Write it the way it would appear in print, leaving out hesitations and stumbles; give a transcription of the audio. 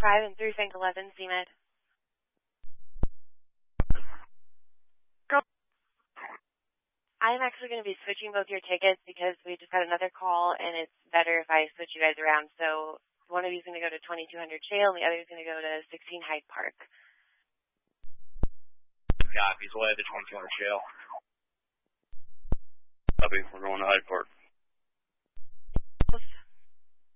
5 and 3 St. 11, CMed. I'm actually going to be switching both your tickets because we just got another call, and it's better if I switch you guys around. So one of you is going to go to 2200 Shale, and the other is going to go to 16 Hyde Park. Copy. He's away at the 2200 Shale. Copy. We're going to Hyde Park.